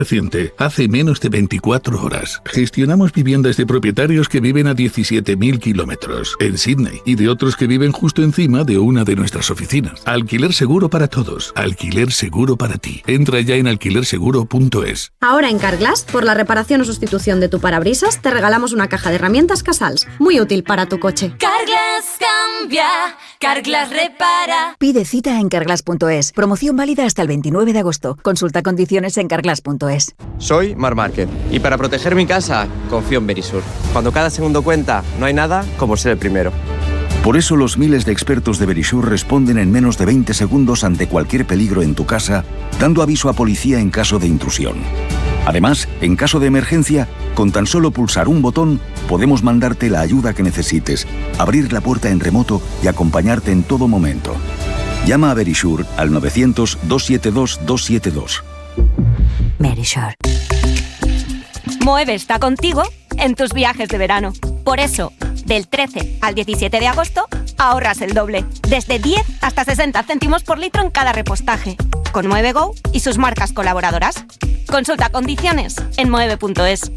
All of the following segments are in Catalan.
Reciente, hace menos de 24 horas. Gestionamos viviendas de propietarios que viven a 17.000 kilómetros en Sydney y de otros que viven justo encima de una de nuestras oficinas. Alquiler seguro para todos. Alquiler seguro para ti. Entra ya en alquilerseguro.es. Ahora en Carglass, por la reparación o sustitución de tu parabrisas, te regalamos una caja de herramientas Casals, muy útil para tu coche. Carglass cambia, Carglass repara. Pide cita en carglass.es. Promoción válida hasta el 29 de agosto. Consulta condiciones en carglass.es. Soy Marc Márquez y para proteger mi casa confío en Verisur. Cuando cada segundo cuenta, no hay nada como ser el primero. Por eso los miles de expertos de Verisur responden en menos de 20 segundos ante cualquier peligro en tu casa, dando aviso a policía en caso de intrusión. Además, en caso de emergencia, con tan solo pulsar un botón, podemos mandarte la ayuda que necesites, abrir la puerta en remoto y acompañarte en todo momento. Llama a Verisur al 900-272-272. Verisur. Moeve está contigo en tus viajes de verano. Por eso, del 13 al 17 de agosto, ahorras el doble. Desde 10 hasta 60 céntimos por litro en cada repostaje. Con Moeve Go y sus marcas colaboradoras. Consulta condiciones en moeve.es.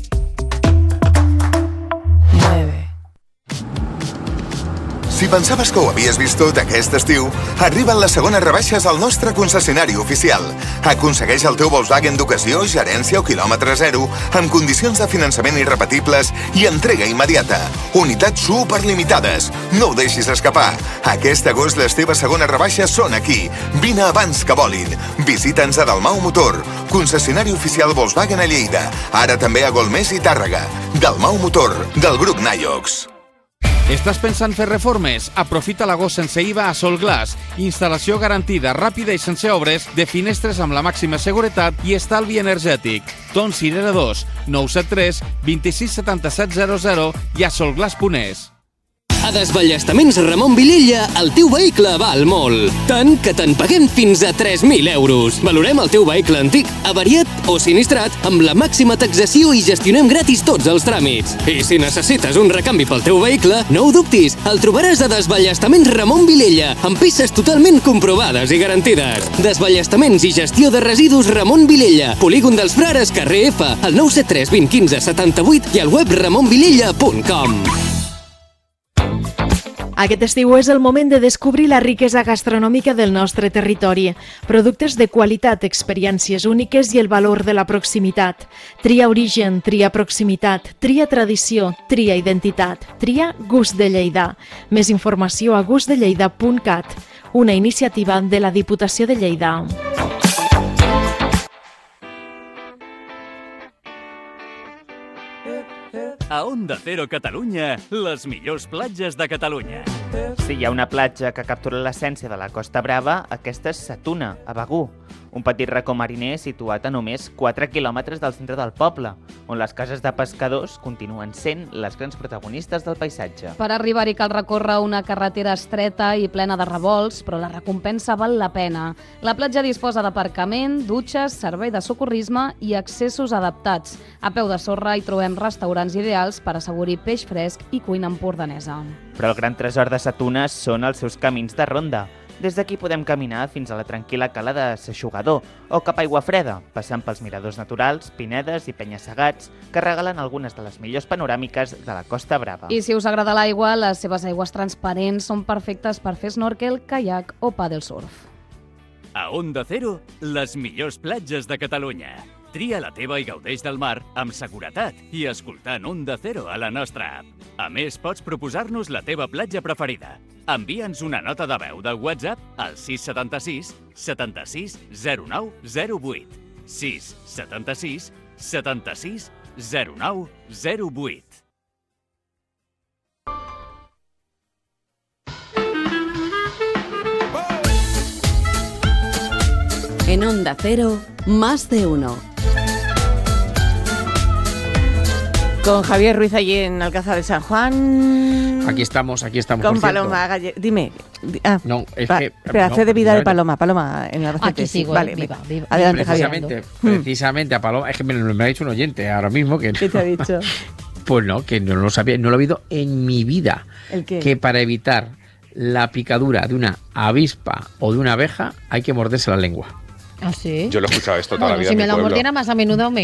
Si pensaves que ho havies vist tot aquest estiu, arriben les segones rebaixes al nostre concessionari oficial. Aconsegueix el teu Volkswagen d'ocasió, gerència o quilòmetre zero, amb condicions de finançament irrepetibles i entrega immediata. Unitats superlimitades. No ho deixis escapar. Aquest agost les teves segones rebaixes són aquí. Vine abans que volin. Visita'ns a Dalmau Motor, concessionari oficial Volkswagen a Lleida. Ara també a Golmés i Tàrrega. Dalmau Motor, del grup Naiox. Estàs pensant fer reformes? Aprofita l'agost sense IVA a Solglass. Instal·lació garantida, ràpida i sense obres, de finestres amb la màxima seguretat i estalvi energètic. Ton Cirera 2, 973 26 77 00 i a solglass.es. A Desballestaments Ramon Vilella, el teu vehicle val molt. Tant que te'n paguem fins a 3.000 euros. Valorem el teu vehicle antic, avariat o sinistrat amb la màxima taxació i gestionem gratis tots els tràmits. I si necessites un recanvi pel teu vehicle, no ho dubtis, el trobaràs a Desballestaments Ramon Vilella, amb peces totalment comprovades i garantides. Desballestaments i gestió de residus Ramon Vilella, Polígon dels Frares, carrer F, al 973 20 15 78 i al web ramonvilella.com. Aquest estiu és el moment de descobrir la riquesa gastronòmica del nostre territori. Productes de qualitat, experiències úniques i el valor de la proximitat. Tria origen, tria proximitat, tria tradició, tria identitat, tria Gust de Lleida. Més informació a gustdelleida.cat, una iniciativa de la Diputació de Lleida. A Onda Cero Catalunya, les millors platges de Catalunya. Si hi ha una platja que captura l'essència de la Costa Brava, aquesta és Sa Tuna, a Begur, un petit racó mariner situat a només 4 quilòmetres del centre del poble, on les cases de pescadors continuen sent les grans protagonistes del paisatge. Per arribar-hi cal recórrer una carretera estreta i plena de revolts, però la recompensa val la pena. La platja disposa d'aparcament, dutxes, servei de socorrisme i accessos adaptats. A peu de sorra hi trobem restaurants ideals per assaborir peix fresc i cuina empordanesa. Però el gran tresor de Sa Tuna són els seus camins de ronda. Des d'aquí podem caminar fins a la tranquil·la cala de S'Aixugador o cap a Aiguafreda, passant pels miradors naturals, pinedes i penya-segats que regalen algunes de les millors panoràmiques de la Costa Brava. I si us agrada l'aigua, les seves aigües transparents són perfectes per fer snorkel, kayak o paddlesurf. A Onda Cero, les millors platges de Catalunya. Tria la teva i gaudeix del mar amb seguretat i escoltant Onda Cero a la nostra app. A més, pots proposar-nos la teva platja preferida. Envia'ns una nota de veu de WhatsApp al 676 76 09 08. 676 76 09 08. En Onda Cero, Más de Uno. Con Javier Ruiz allí en Alcázar de San Juan. Aquí estamos. Con Paloma. Dime. No, es que... Espera, no, hace de vida de Paloma en Albacete. Aquí sigo, vale, viva. Adelante, precisamente a Paloma, es que me ha dicho un oyente ahora mismo que... ¿Qué te ha dicho? Pues no, que no lo sabía, no lo he oído en mi vida. ¿El qué? Que para evitar la picadura de una avispa o de una abeja hay que morderse la lengua. ¿Ah, sí? Yo lo he escuchado esto toda la vida Si en me mi lo pueblo. mordiera más a menudo,